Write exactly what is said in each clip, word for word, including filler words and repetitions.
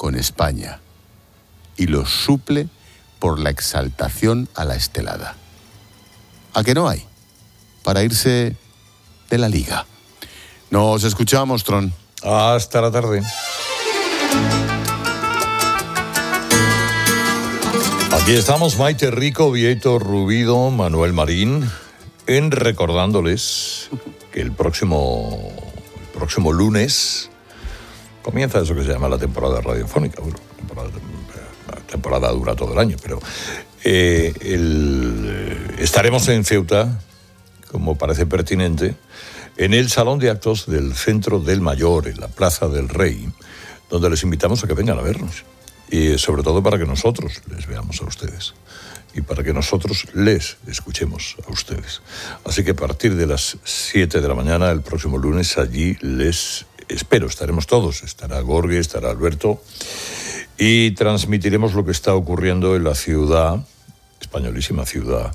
con España y los suple por la exaltación a la estelada. ¿A que no hay? Para irse de la liga. Nos escuchamos, Tron. Hasta la tarde. Aquí estamos, Maite Rico, Vieito Rubido, Manuel Marín, en recordándoles que el próximo, el próximo lunes comienza eso que se llama la temporada radiofónica. Bueno, temporada, la temporada dura todo el año, pero eh, el, estaremos en Ceuta, como parece pertinente, en el Salón de Actos del Centro del Mayor, en la Plaza del Rey, donde les invitamos a que vengan a vernos. Y sobre todo para que nosotros les veamos a ustedes y para que nosotros les escuchemos a ustedes. Así que a partir de las siete de la mañana, el próximo lunes, allí les espero. Estaremos todos, estará Gorge, estará Alberto, y transmitiremos lo que está ocurriendo en la ciudad, españolísima ciudad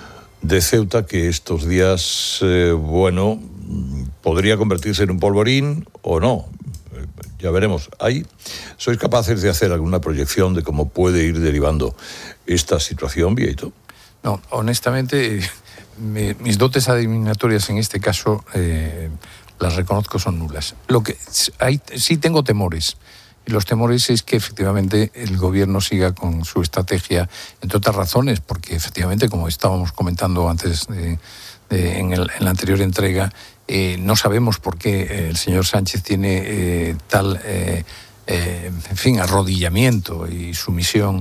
de Ceuta, que estos días, eh, bueno, podría convertirse en un polvorín o no. Ya veremos. ¿Ahí sois capaces de hacer alguna proyección de cómo puede ir derivando esta situación, Vieito? No, honestamente, me, mis dotes adivinatorias en este caso eh, las reconozco son nulas. Lo que hay, sí tengo temores. Y los temores es que efectivamente el gobierno siga con su estrategia, entre otras razones, porque efectivamente, como estábamos comentando antes de, de, en, el, en la anterior entrega, Eh, no sabemos por qué el señor Sánchez tiene eh, tal, eh, eh, en fin, arrodillamiento y sumisión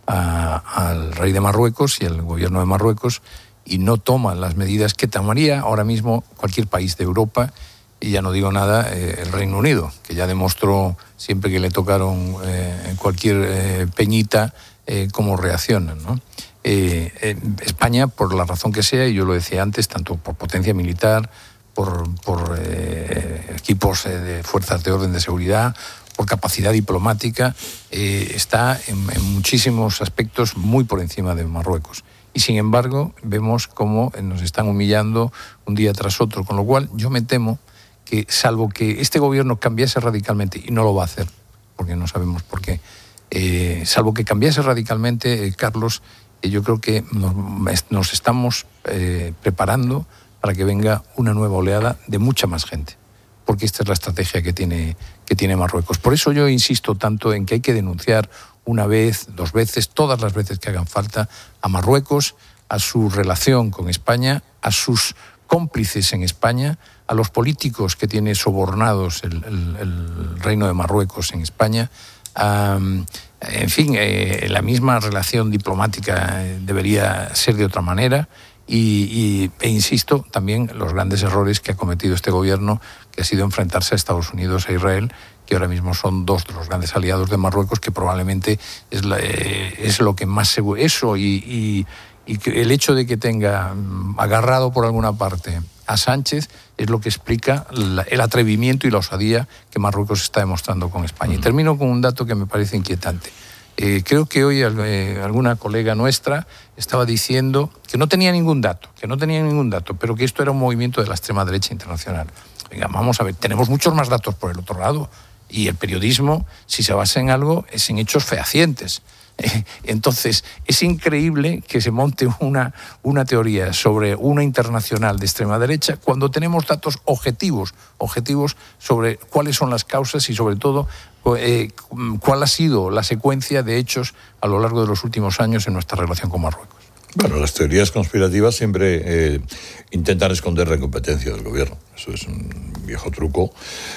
a, al rey de Marruecos y al gobierno de Marruecos, y no toma las medidas que tomaría ahora mismo cualquier país de Europa, y ya no digo nada, eh, el Reino Unido, que ya demostró siempre que le tocaron eh, cualquier eh, peñita eh, cómo reaccionan, ¿no? Eh, eh, España, por la razón que sea, y yo lo decía antes, tanto por potencia militar, por, por eh, equipos eh, de fuerzas de orden de seguridad, por capacidad diplomática, eh, está en, en muchísimos aspectos muy por encima de Marruecos. Y sin embargo, vemos cómo nos están humillando un día tras otro, con lo cual yo me temo que, salvo que este gobierno cambiase radicalmente, y no lo va a hacer, porque no sabemos por qué, eh, salvo que cambiase radicalmente, eh, Carlos, eh, yo creo que nos, nos estamos eh, preparando para que venga una nueva oleada de mucha más gente, porque esta es la estrategia que tiene, que tiene Marruecos. Por eso yo insisto tanto en que hay que denunciar una vez, dos veces, todas las veces que hagan falta, a Marruecos, a su relación con España, a sus cómplices en España, a los políticos que tiene sobornados el, el, el Reino de Marruecos en España, a, en fin, eh, la misma relación diplomática debería ser de otra manera. Y, y, e insisto, también los grandes errores que ha cometido este gobierno, que ha sido enfrentarse a Estados Unidos e Israel, que ahora mismo son dos de los grandes aliados de Marruecos, que probablemente es, la, eh, es lo que más seguro. Eso y, y, y que el hecho de que tenga agarrado por alguna parte a Sánchez es lo que explica la, el atrevimiento y la osadía que Marruecos está demostrando con España. Y termino con un dato que me parece inquietante. Eh, creo que hoy eh, alguna colega nuestra estaba diciendo que no tenía ningún dato, que no tenía ningún dato, pero que esto era un movimiento de la extrema derecha internacional. Venga, vamos a ver, tenemos muchos más datos por el otro lado, y el periodismo, si se basa en algo, es en hechos fehacientes. Entonces, es increíble que se monte una, una teoría sobre una internacional de extrema derecha cuando tenemos datos objetivos, objetivos sobre cuáles son las causas y sobre todo eh, cuál ha sido la secuencia de hechos a lo largo de los últimos años en nuestra relación con Marruecos. Bueno, las teorías conspirativas siempre eh, intentan esconder la incompetencia del gobierno. Eso es un viejo truco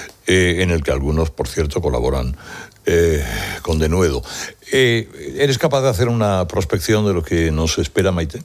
eh, en el que algunos, por cierto, colaboran eh, con denuedo. Eh, ¿Eres capaz de hacer una prospección de lo que nos espera, Maite?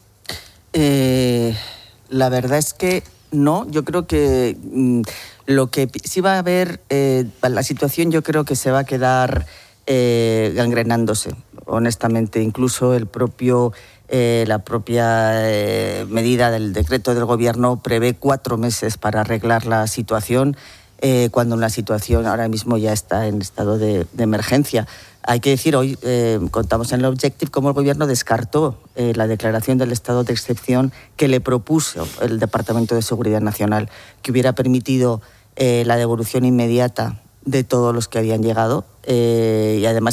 Eh, la verdad es que no. Yo creo que mm, lo que sí va a haber, eh, la situación yo creo que se va a quedar eh, gangrenándose, honestamente. Incluso el propio... Eh, la propia eh, medida del decreto del gobierno prevé cuatro meses para arreglar la situación, eh, cuando la situación ahora mismo ya está en estado de, de emergencia. Hay que decir, hoy eh, contamos en el Objective cómo el gobierno descartó eh, la declaración del estado de excepción que le propuso el Departamento de Seguridad Nacional, que hubiera permitido eh, la devolución inmediata de todos los que habían llegado, eh, y además